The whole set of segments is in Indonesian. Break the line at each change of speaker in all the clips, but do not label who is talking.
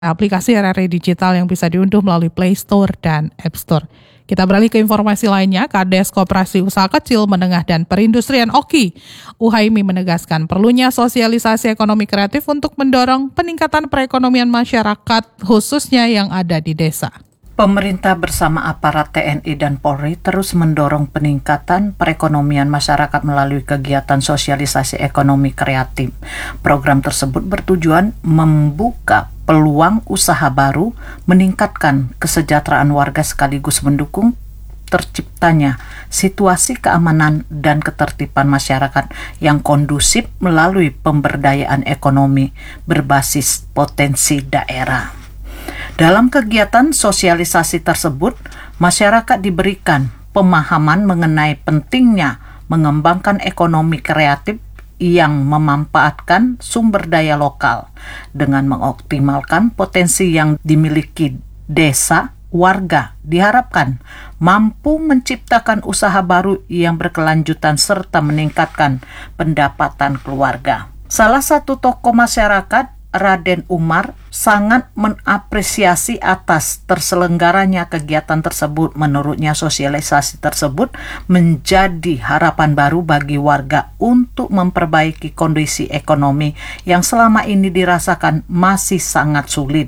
aplikasi RRI Digital yang bisa diunduh melalui Play Store dan App Store. Kita beralih ke informasi lainnya, Kades Koperasi Usaha Kecil, Menengah, dan Perindustrian OKI, Uhaimi menegaskan perlunya sosialisasi ekonomi kreatif untuk mendorong peningkatan perekonomian masyarakat, khususnya yang ada di desa.
Pemerintah bersama aparat TNI dan Polri terus mendorong peningkatan perekonomian masyarakat melalui kegiatan sosialisasi ekonomi kreatif. Program tersebut bertujuan membuka peluang usaha baru, meningkatkan kesejahteraan warga sekaligus mendukung terciptanya situasi keamanan dan ketertiban masyarakat yang kondusif melalui pemberdayaan ekonomi berbasis potensi daerah. Dalam kegiatan sosialisasi tersebut, masyarakat diberikan pemahaman mengenai pentingnya mengembangkan ekonomi kreatif yang memanfaatkan sumber daya lokal dengan mengoptimalkan potensi yang dimiliki desa. Warga diharapkan mampu menciptakan usaha baru yang berkelanjutan serta meningkatkan pendapatan keluarga. Salah satu tokoh masyarakat, Raden Umar, sangat mengapresiasi atas terselenggaranya kegiatan tersebut. Menurutnya sosialisasi tersebut menjadi harapan baru bagi warga untuk memperbaiki kondisi ekonomi yang selama ini dirasakan masih sangat sulit.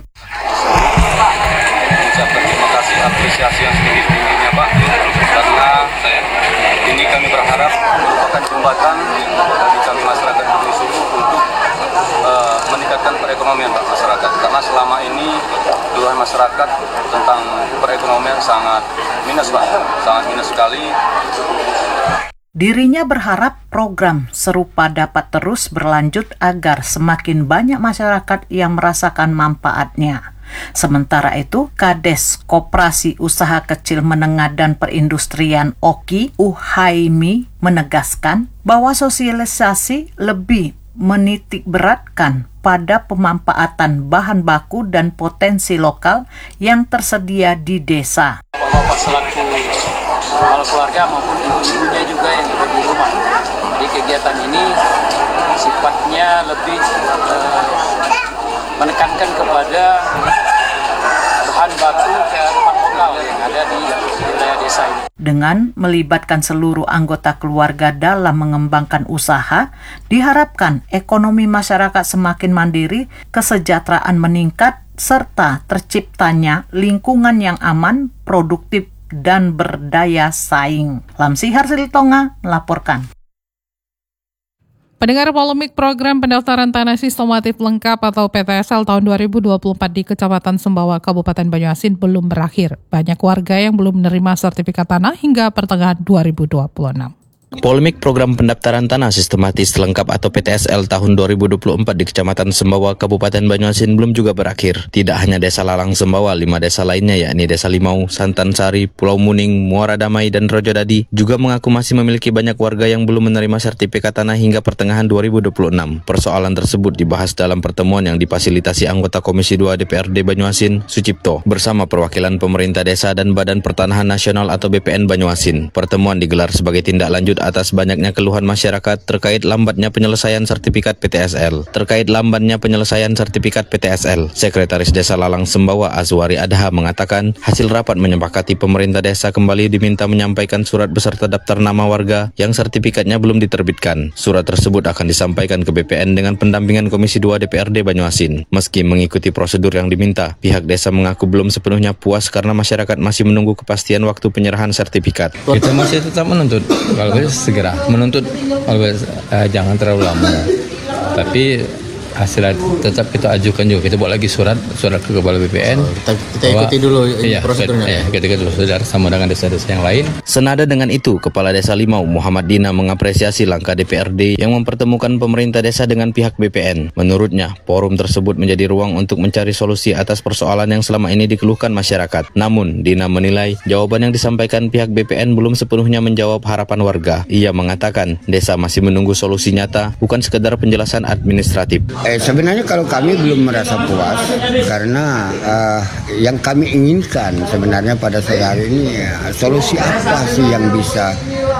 Terima kasih apresiasi yang setinggi-tingginya Pak, karena ini kami berharap merupakan jembatan bagi kami masyarakat Indonesia untuk meningkatkan perekonomian Pak masyarakat, karena selama ini keluhan masyarakat tentang perekonomian sangat minus Pak, sangat minus sekali.
Dirinya berharap program serupa dapat terus berlanjut agar semakin banyak masyarakat yang merasakan manfaatnya. Sementara itu, Kades Koperasi Usaha Kecil Menengah dan Perindustrian OKI, Uhaimi, menegaskan bahwa sosialisasi lebih menitik beratkan pada pemanfaatan bahan baku dan potensi lokal yang tersedia di desa.
Bapak selaku kepala keluarga maupun ibu-ibunya juga yang ada di rumah. Jadi kegiatan ini sifatnya lebih menekankan kepada bahan baku kearifan lokal yang ada di wilayah desa ini.
Dengan melibatkan seluruh anggota keluarga dalam mengembangkan usaha, diharapkan ekonomi masyarakat semakin mandiri, kesejahteraan meningkat, serta terciptanya lingkungan yang aman, produktif, dan berdaya saing. Lamsihar Silitonga melaporkan.
Pendengar, polemik program pendaftaran tanah sistematif lengkap atau PTSL tahun 2024 di Kecamatan Sembawa, Kabupaten Banyuasin belum berakhir. Banyak warga yang belum menerima sertifikat tanah hingga pertengahan 2026.
Polemik program pendaftaran tanah sistematis lengkap atau PTSL tahun 2024 di Kecamatan Sembawa, Kabupaten Banyuasin belum juga berakhir. Tidak hanya Desa Lalang Sembawa, 5 desa lainnya yakni Desa Limau, Santan Sari, Pulau Muning, Muara Damai, dan Rojodadi juga mengaku masih memiliki banyak warga yang belum menerima sertifikat tanah hingga pertengahan 2026. Persoalan tersebut dibahas dalam pertemuan yang difasilitasi anggota Komisi 2 DPRD Banyuasin, Sucipto, bersama perwakilan pemerintah desa dan Badan Pertanahan Nasional atau BPN Banyuasin. Pertemuan digelar sebagai tindak lanjut atas banyaknya keluhan masyarakat terkait lambatnya penyelesaian sertifikat PTSL. Sekretaris Desa Lalang Sembawa Azwari Adha mengatakan hasil rapat menyepakati pemerintah desa kembali diminta menyampaikan surat beserta daftar nama warga yang sertifikatnya belum diterbitkan. Surat tersebut akan disampaikan ke BPN dengan pendampingan Komisi 2 DPRD Banyuasin. Meski mengikuti prosedur yang diminta, pihak desa mengaku belum sepenuhnya puas karena masyarakat masih menunggu kepastian waktu penyerahan sertifikat.
Kita masih tetap menuntut kalau segera menuntut, jangan terlalu lama, tapi hasil tetap kita ajukan juga, kita buat lagi surat ke kepala BPN.
Kita ikuti dulu prosedurnya.
Kita ikuti prosedur sama dengan desa-desa yang lain.
Senada dengan itu, Kepala Desa Limau Muhammad Dina mengapresiasi langkah DPRD yang mempertemukan pemerintah desa dengan pihak BPN. Menurutnya, forum tersebut menjadi ruang untuk mencari solusi atas persoalan yang selama ini dikeluhkan masyarakat. Namun, Dina menilai jawaban yang disampaikan pihak BPN belum sepenuhnya menjawab harapan warga. Ia mengatakan, desa masih menunggu solusi nyata, bukan sekedar penjelasan administratif.
Sebenarnya kalau kami belum merasa puas karena yang kami inginkan sebenarnya pada sore hari ini solusi apa sih yang bisa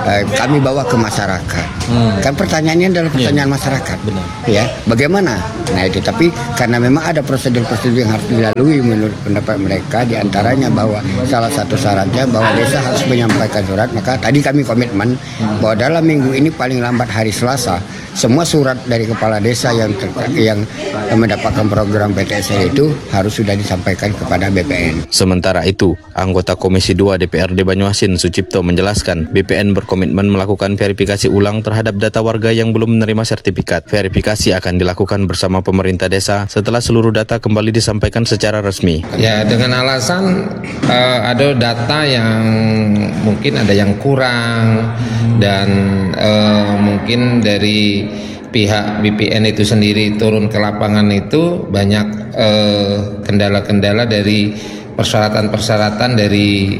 kami bawa ke masyarakat. Kan pertanyaannya adalah pertanyaan masyarakat.
Benar.
Ya, bagaimana? Nah itu, tapi karena memang ada prosedur-prosedur yang harus dilalui menurut pendapat mereka, diantaranya bahwa salah satu syaratnya bahwa desa harus menyampaikan surat. Maka tadi kami komitmen bahwa dalam minggu ini paling lambat hari Selasa, semua surat dari kepala desa yang mendapatkan program PTSL itu harus sudah disampaikan kepada BPN.
Sementara itu, anggota Komisi 2 DPRD Banyuasin Sucipto menjelaskan BPN berkomitmen melakukan verifikasi ulang terhadap data warga yang belum menerima sertifikat. Verifikasi akan dilakukan bersama pemerintah desa setelah seluruh data kembali disampaikan secara resmi.
Ya, dengan alasan ada data yang mungkin ada yang kurang dan mungkin dari pihak BPN itu sendiri turun ke lapangan itu banyak kendala-kendala dari persyaratan-persyaratan dari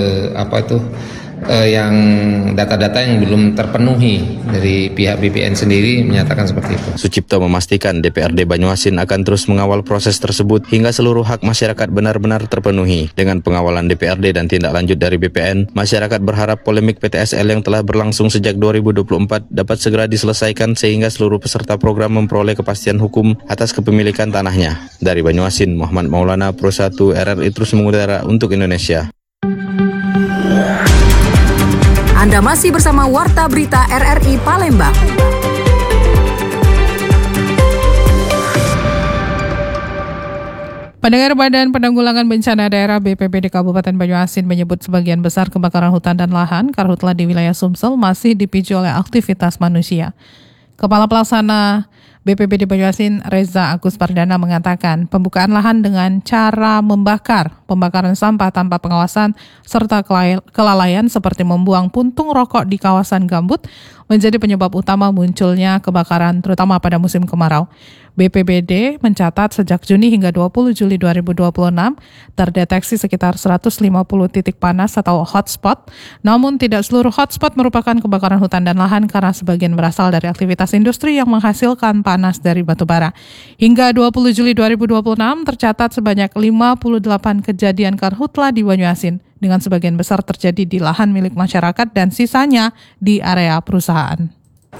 yang data-data yang belum terpenuhi. Dari pihak BPN sendiri menyatakan seperti itu.
Sucipto memastikan DPRD Banyuasin akan terus mengawal proses tersebut hingga seluruh hak masyarakat benar-benar terpenuhi. Dengan pengawalan DPRD dan tindak lanjut dari BPN, masyarakat berharap polemik PTSL yang telah berlangsung sejak 2024 dapat segera diselesaikan sehingga seluruh peserta program memperoleh kepastian hukum atas kepemilikan tanahnya. Dari Banyuasin, Muhammad Maulana, Pro 1 RRI terus mengudara untuk Indonesia.
Anda masih bersama Warta Berita RRI Palembang.
Pendengar Badan Penanggulangan Bencana Daerah BPBD Kabupaten Banyuasin menyebut sebagian besar kebakaran hutan dan lahan karhutla di wilayah Sumsel masih dipicu oleh aktivitas manusia. Kepala Pelaksana BPBD Banyuasin Reza Agus Pardana mengatakan pembukaan lahan dengan cara membakar, pembakaran sampah tanpa pengawasan, serta kelalaian seperti membuang puntung rokok di kawasan gambut menjadi penyebab utama munculnya kebakaran terutama pada musim kemarau. BPBD mencatat sejak Juni hingga 20 Juli 2026 terdeteksi sekitar 150 titik panas atau hotspot, namun tidak seluruh hotspot merupakan kebakaran hutan dan lahan karena sebagian berasal dari aktivitas industri yang menghasilkan panas dari batu bara. Hingga 20 Juli 2026 tercatat sebanyak 58 kejadian karhutla di Banyuasin, dengan sebagian besar terjadi di lahan milik masyarakat dan sisanya di area perusahaan.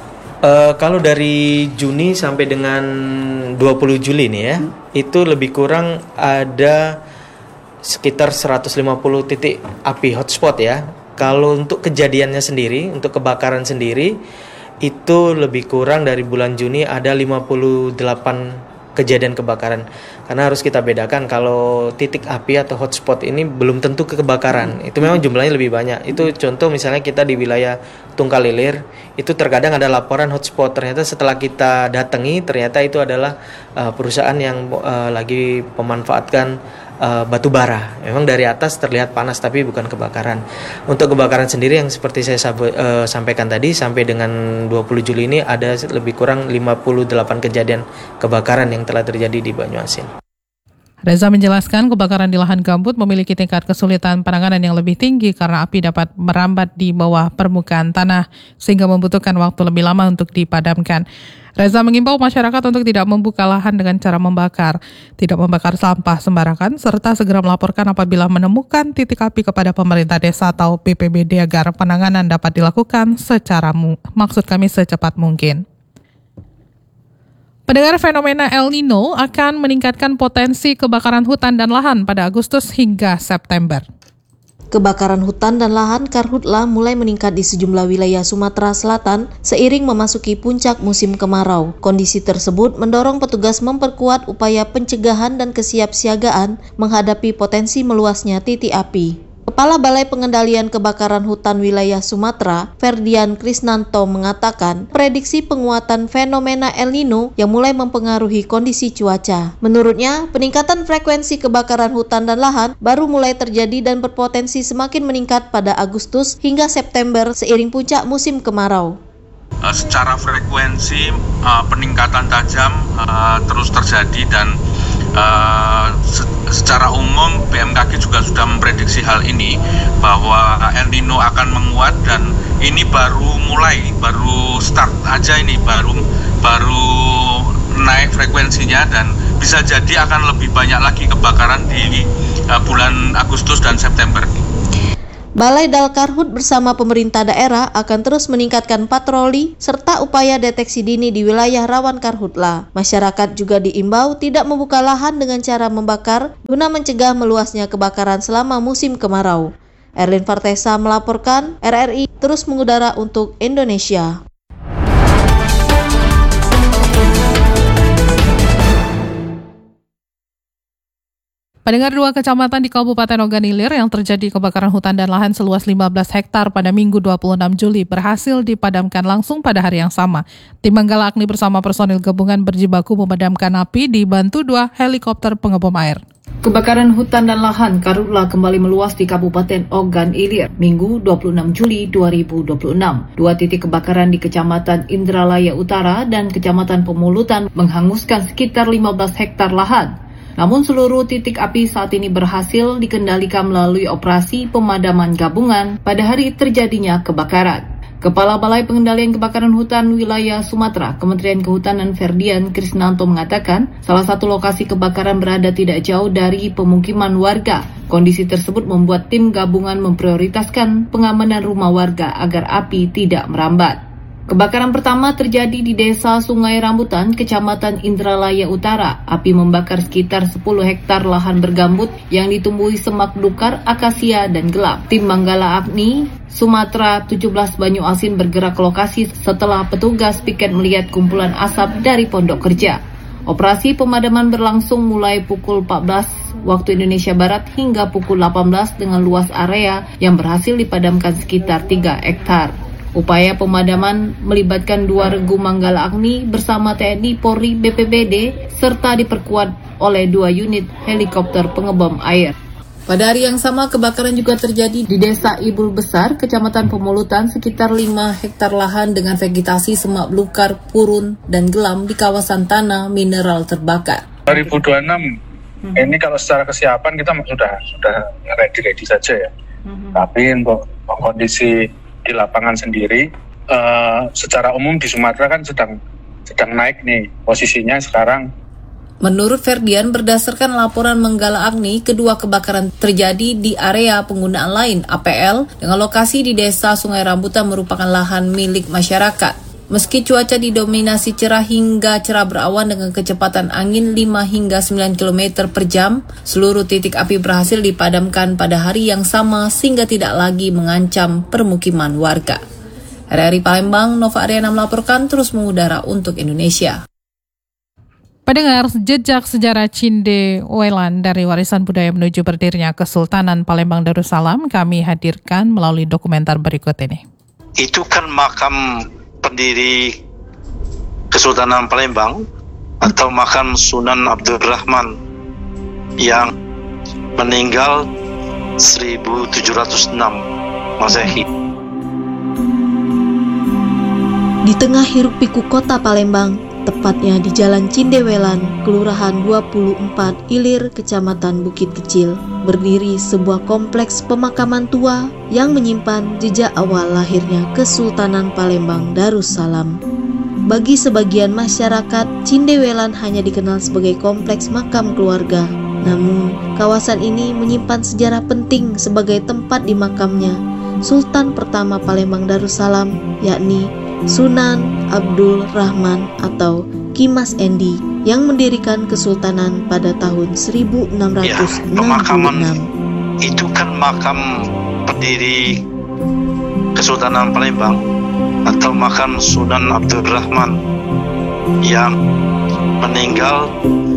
Kalau dari Juni sampai dengan 20 Juli nih ya, itu lebih kurang ada sekitar 150 titik api hotspot ya. Kalau untuk kejadiannya sendiri, untuk kebakaran sendiri, itu lebih kurang dari bulan Juni ada 58 kejadian kebakaran. Karena harus kita bedakan kalau titik api atau hotspot ini belum tentu kebakaran. Itu memang jumlahnya lebih banyak. Itu contoh misalnya kita di wilayah Tungkalilir, itu terkadang ada laporan hotspot. Ternyata setelah kita datangi, ternyata itu adalah perusahaan yang lagi memanfaatkan batu bara. Memang dari atas terlihat panas tapi bukan kebakaran. Untuk kebakaran sendiri yang seperti saya sampaikan tadi, sampai dengan 20 Juli ini ada lebih kurang 58 kejadian kebakaran yang telah terjadi di Banyuasin.
Reza menjelaskan kebakaran di lahan gambut memiliki tingkat kesulitan penanganan yang lebih tinggi karena api dapat merambat di bawah permukaan tanah sehingga membutuhkan waktu lebih lama untuk dipadamkan. Reza mengimbau masyarakat untuk tidak membuka lahan dengan cara membakar, tidak membakar sampah sembarangan, serta segera melaporkan apabila menemukan titik api kepada pemerintah desa atau BPBD agar penanganan dapat dilakukan secepat mungkin. Pendengar, fenomena El Nino akan meningkatkan potensi kebakaran hutan dan lahan pada Agustus hingga September.
Kebakaran hutan dan lahan karhutla mulai meningkat di sejumlah wilayah Sumatera Selatan seiring memasuki puncak musim kemarau. Kondisi tersebut mendorong petugas memperkuat upaya pencegahan dan kesiapsiagaan menghadapi potensi meluasnya titik api. Kepala Balai Pengendalian Kebakaran Hutan Wilayah Sumatera, Ferdian Krisnanto mengatakan, prediksi penguatan fenomena El Nino yang mulai mempengaruhi kondisi cuaca. Menurutnya, peningkatan frekuensi kebakaran hutan dan lahan baru mulai terjadi dan berpotensi semakin meningkat pada Agustus hingga September seiring puncak musim kemarau.
Secara frekuensi peningkatan tajam terus terjadi dan secara umum BMKG juga sudah memprediksi hal ini bahwa El Nino akan menguat dan ini baru start aja ini baru naik frekuensinya dan bisa jadi akan lebih banyak lagi kebakaran di bulan Agustus dan September.
Balai Dalkarhut bersama pemerintah daerah akan terus meningkatkan patroli serta upaya deteksi dini di wilayah rawan karhutla. Masyarakat juga diimbau tidak membuka lahan dengan cara membakar guna mencegah meluasnya kebakaran selama musim kemarau. Erlin Fartesa melaporkan, RRI terus mengudara untuk Indonesia.
Pendengar, 2 kecamatan di Kabupaten Ogan Ilir yang terjadi kebakaran hutan dan lahan seluas 15 hektar pada Minggu 26 Juli berhasil dipadamkan langsung pada hari yang sama. Tim Manggala Agni bersama personil gabungan berjibaku memadamkan api dibantu 2 helikopter pengebom air.
Kebakaran hutan dan lahan karhutla kembali meluas di Kabupaten Ogan Ilir, Minggu 26 Juli 2026. 2 titik kebakaran di Kecamatan Indralaya Utara dan Kecamatan Pemulutan menghanguskan sekitar 15 hektar lahan. Namun seluruh titik api saat ini berhasil dikendalikan melalui operasi pemadaman gabungan pada hari terjadinya kebakaran. Kepala Balai Pengendalian Kebakaran Hutan Wilayah Sumatera, Kementerian Kehutanan Ferdian Krisnanto mengatakan, salah satu lokasi kebakaran berada tidak jauh dari pemukiman warga. Kondisi tersebut membuat tim gabungan memprioritaskan pengamanan rumah warga agar api tidak merambat. Kebakaran pertama terjadi di Desa Sungai Rambutan, Kecamatan Indralaya Utara. Api membakar sekitar 10 hektar lahan bergambut yang ditumbuhi semak belukar, akasia, dan gelap. Tim Manggala Agni Sumatera 17 Banyu Asin bergerak ke lokasi setelah petugas piket melihat kumpulan asap dari pondok kerja. Operasi pemadaman berlangsung mulai pukul 14 waktu Indonesia Barat hingga pukul 18 dengan luas area yang berhasil dipadamkan sekitar 3 hektar. Upaya pemadaman melibatkan 2 regu Manggala Agni bersama TNI, Polri, BPBD, serta diperkuat oleh 2 unit helikopter pengebom air. Pada hari yang sama, kebakaran juga terjadi di Desa Ibul Besar, Kecamatan Pemulutan, sekitar 5 hektar lahan dengan vegetasi semak belukar, purun, dan gelam di kawasan tanah mineral terbakar.
2026, ini kalau secara kesiapan kita sudah ready saja ya. Tapi untuk kondisi di lapangan sendiri, secara umum di Sumatera kan sedang naik nih posisinya sekarang.
Menurut Ferdian, berdasarkan laporan Manggala Agni, kedua kebakaran terjadi di area penggunaan lain APL dengan lokasi di Desa Sungai Rambutan merupakan lahan milik masyarakat. Meski cuaca didominasi cerah hingga cerah berawan dengan kecepatan angin 5 hingga 9 km per jam, seluruh titik api berhasil dipadamkan pada hari yang sama sehingga tidak lagi mengancam permukiman warga. RRI Palembang, Nova Ariana melaporkan, terus mengudara untuk Indonesia.
Pendengar, jejak sejarah Cinde Welan dari warisan budaya menuju berdirinya Kesultanan Palembang Darussalam kami hadirkan melalui dokumenter berikut ini.
Itu kan makam pendiri Kesultanan Palembang atau makam Sunan Abdurrahman yang meninggal 1706 Masehi.
Di tengah hiruk-pikuk kota Palembang, tepatnya di Jalan Cindewelan, Kelurahan 24 Ilir, Kecamatan Bukit Kecil, berdiri sebuah kompleks pemakaman tua yang menyimpan jejak awal lahirnya Kesultanan Palembang Darussalam. Bagi sebagian masyarakat, Cindewelan hanya dikenal sebagai kompleks makam keluarga. Namun, kawasan ini menyimpan sejarah penting sebagai tempat dimakamnya Sultan pertama Palembang Darussalam, yakni Sunan Abdul Rahman atau Kimas Endi yang mendirikan kesultanan pada tahun 1666.
Pemakaman itu kan makam pendiri Kesultanan Palembang atau makam Sunan Abdul Rahman yang meninggal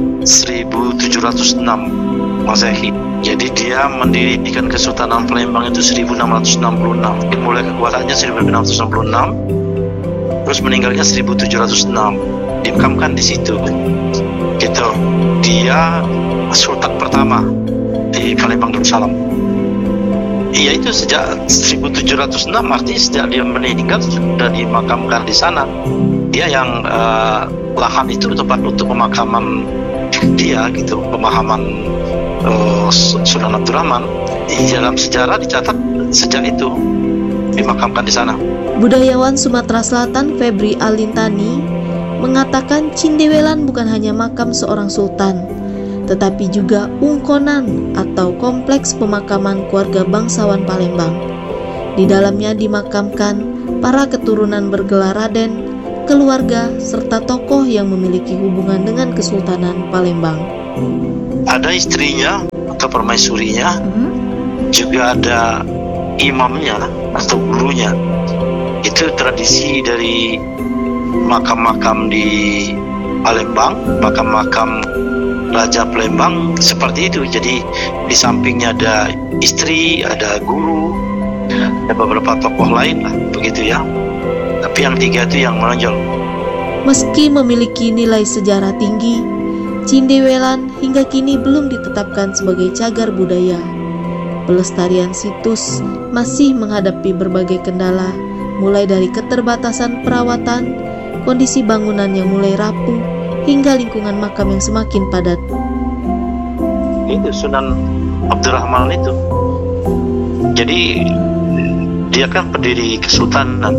1706 Masehi. Jadi dia mendirikan Kesultanan Palembang itu 1666. Mulai kekuasaannya 1666. Terus meninggalnya 1706, dimakamkan di situ. Gitu. Dia sultan pertama di Palembang Darussalam. Iya, itu sejak 1706, artinya sejak dia meninggal sudah dimakamkan di sana. Dia yang lahan itu tempat untuk pemakaman dia, gitu, pemahaman Sunan Abdurrahman. Di dalam sejarah dicatat sejak itu dimakamkan di sana.
Budayawan Sumatera Selatan Febri Alintani mengatakan Cindewelan bukan hanya makam seorang sultan, tetapi juga ungkonan atau kompleks pemakaman keluarga bangsawan Palembang. Di dalamnya dimakamkan para keturunan bergelar Raden, keluarga, serta tokoh yang memiliki hubungan dengan Kesultanan Palembang.
Ada istrinya atau permaisurinya, juga ada imamnya atau gurunya. Itu tradisi dari makam-makam di Palembang, makam-makam Raja Palembang seperti itu. Jadi di sampingnya ada istri, ada guru, ada beberapa tokoh lain lah, begitu ya. Tapi yang tiga itu yang menonjol.
Meski memiliki nilai sejarah tinggi, Cindewelan hingga kini belum ditetapkan sebagai cagar budaya. Pelestarian situs masih menghadapi berbagai kendala, mulai dari keterbatasan perawatan, kondisi bangunan yang mulai rapuh, hingga lingkungan makam yang semakin padat.
Itu Sunan Abdurrahman itu. Jadi dia kan pendiri kesultanan.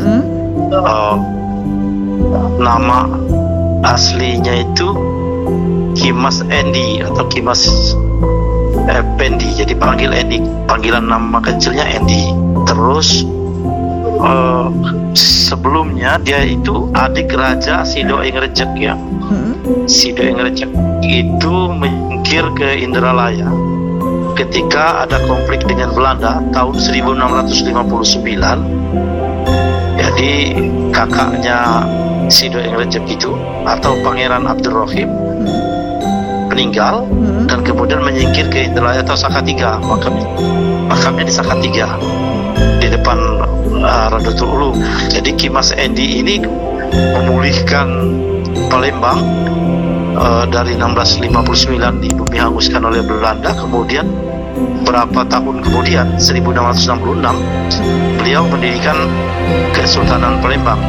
Nama aslinya itu Kimas Endi atau Kimas Pendi. Jadi panggil Endi, panggilan nama kecilnya Endi. Terus sebelumnya dia itu adik Raja Sido Ingrecek ya. Sido Ingrecek itu menyingkir ke Indralaya ketika ada konflik dengan Belanda tahun 1659. Jadi kakaknya Sido Ingrecek itu atau Pangeran Abdurrahim meninggal dan kemudian menyingkir ke Indralaya atau Sakatiga, makamnya di Sakatiga di depan Radatul Ulu. Jadi Kimas Endi ini memulihkan Palembang dari 1659 di bumi hanguskan oleh Belanda. Kemudian berapa tahun kemudian 1666 beliau mendirikan Kesultanan Palembang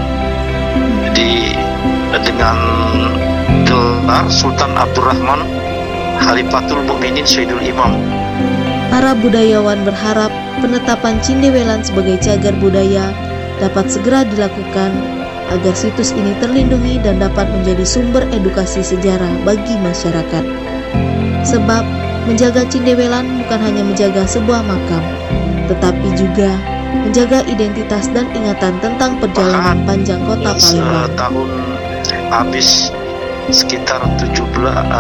dengan gelar Sultan Abdurrahman Khalifatul Mukminin Syedul Imam.
Para budayawan berharap penetapan Cindewelan sebagai cagar budaya dapat segera dilakukan agar situs ini terlindungi dan dapat menjadi sumber edukasi sejarah bagi masyarakat. Sebab menjaga Cindewelan bukan hanya menjaga sebuah makam, tetapi juga menjaga identitas dan ingatan tentang perjalanan panjang kota Palembang.
Tahun habis sekitar 16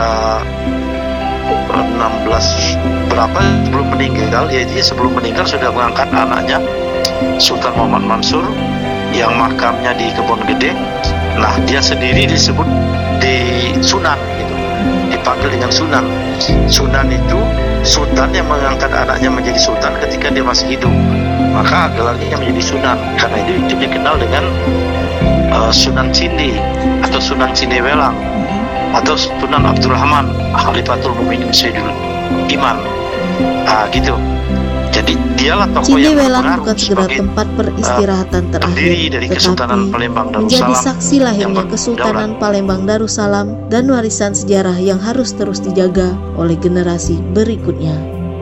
berapa sebelum meninggal, dia sebelum meninggal sudah mengangkat anaknya Sultan Muhammad Mansur yang makamnya di Kebon Gede. Nah, dia sendiri disebut di Sunan gitu. Dipanggil dengan Sunan. Sunan itu sultan yang mengangkat anaknya menjadi sultan ketika dia masih hidup. Maka gelarnya menjadi Sunan. Karena itu dikenal dengan Sunan Cindi atau Sunan Cindewelang atau Sunan Abdurrahman Khalifatul Mukminin Syedul Imam. Gitu. Jadi dialah tokoh yang
Cindewelan bukan segera tempat peristirahatan terakhir, tetapi menjadi saksi lahirnya Kesultanan Palembang Darussalam dan warisan sejarah yang harus terus dijaga oleh generasi berikutnya.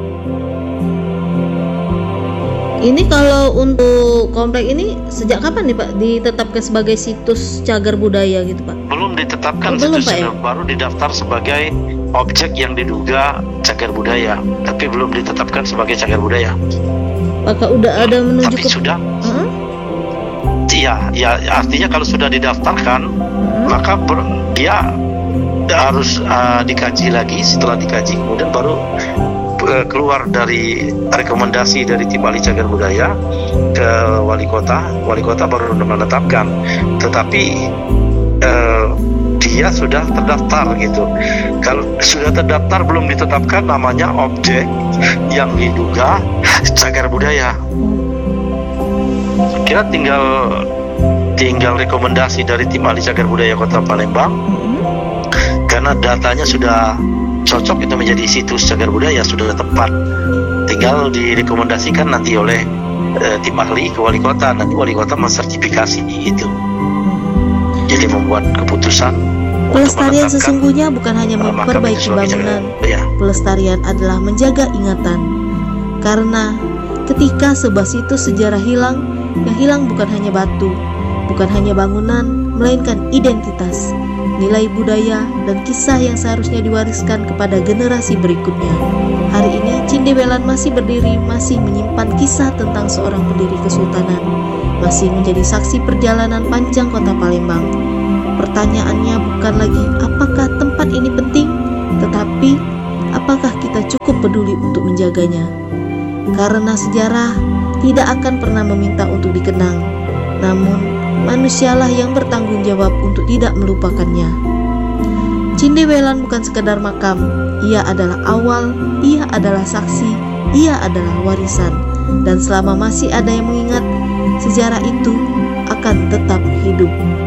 Ini kalau untuk komplek ini sejak kapan nih Pak ditetapkan sebagai situs cagar budaya gitu Pak?
Belum ditetapkan situsnya, baru didaftar sebagai objek yang diduga cagar budaya, tapi belum ditetapkan sebagai cagar budaya.
Apakah udah ada menuju
tapi sudah? Ya artinya kalau sudah didaftarkan, maka dia harus dikaji lagi. Setelah dikaji, kemudian baru keluar dari rekomendasi dari tim ahli cagar budaya ke wali kota baru menetapkan. Tetapi dia sudah terdaftar gitu. Kalau sudah terdaftar belum ditetapkan namanya objek yang diduga cagar budaya. Kira tinggal rekomendasi dari tim ahli cagar budaya Kota Palembang. Karena datanya sudah cocok itu menjadi situs cagar budaya, sudah tepat. Tinggal direkomendasikan nanti oleh tim ahli ke wali kota. Nanti wali kota mensertifikasi itu. Jadi membuat keputusan.
Pelestarian sesungguhnya bukan hanya memperbaiki bangunan. Pelestarian adalah menjaga ingatan. Karena ketika sebuah situs sejarah hilang, yang hilang bukan hanya batu, bukan hanya bangunan, melainkan identitas. nilai budaya, dan kisah yang seharusnya diwariskan kepada generasi berikutnya. Hari ini Cindewelan masih berdiri, masih menyimpan kisah tentang seorang pendiri kesultanan, masih menjadi saksi perjalanan panjang kota Palembang. Pertanyaannya bukan lagi apakah tempat ini penting, tetapi apakah kita cukup peduli untuk menjaganya. Karena sejarah tidak akan pernah meminta untuk dikenang, namun manusialah yang bertanggung jawab untuk tidak melupakannya. Cindewelan bukan sekadar makam, ia adalah awal, ia adalah saksi, ia adalah warisan. Dan selama masih ada yang mengingat, sejarah itu akan tetap hidup.